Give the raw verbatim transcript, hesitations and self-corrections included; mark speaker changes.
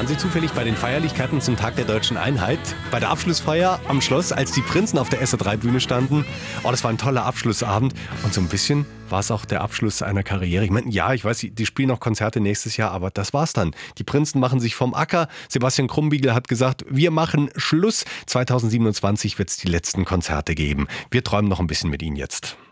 Speaker 1: Waren Sie zufällig bei den Feierlichkeiten zum Tag der Deutschen Einheit? Bei der Abschlussfeier am Schloss, als die Prinzen auf der S R drei Bühne standen? Oh, das war ein toller Abschlussabend. Und so ein bisschen war es auch der Abschluss einer Karriere. Ich meine, ja, ich weiß, die spielen noch Konzerte nächstes Jahr, aber das war's dann. Die Prinzen machen sich vom Acker. Sebastian Krumbiegel hat gesagt, wir machen Schluss. zweitausendsiebenundzwanzig wird es die letzten Konzerte geben. Wir träumen noch ein bisschen mit Ihnen jetzt.